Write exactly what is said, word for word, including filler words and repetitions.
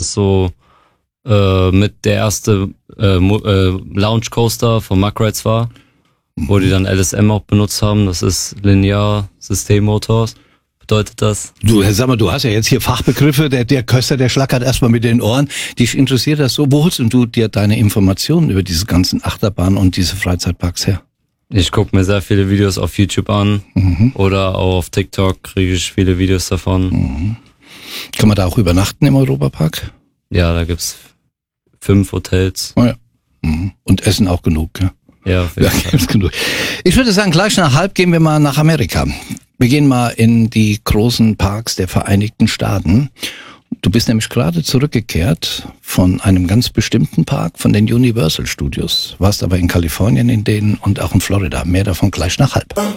ist so äh, mit der erste äh, Mo- äh, Lounge Coaster von Mack Rides war, mhm. wo die dann L S M auch benutzt haben. Das ist Linear System Motors. Bedeutet das? Du, sag mal, du hast ja jetzt hier Fachbegriffe, der, der Köster, der schlackert erstmal mit den Ohren. Dich interessiert das so. Wo holst du dir deine Informationen über diese ganzen Achterbahnen und diese Freizeitparks her? Ich gucke mir sehr viele Videos auf YouTube an Mhm. oder auch auf TikTok kriege ich viele Videos davon. Mhm. Kann man da auch übernachten im Europapark? Ja, da gibt's fünf Hotels. Oh ja. Mhm. Und Essen auch genug, ja? Ja, auf jeden Ja, Fall. gibt's genug. Ich würde sagen, gleich nach halb gehen wir mal nach Amerika. Wir gehen mal in die großen Parks der Vereinigten Staaten. Du bist nämlich gerade zurückgekehrt von einem ganz bestimmten Park, von den Universal Studios. Warst aber in Kalifornien, in denen und auch in Florida. Mehr davon gleich nach halb.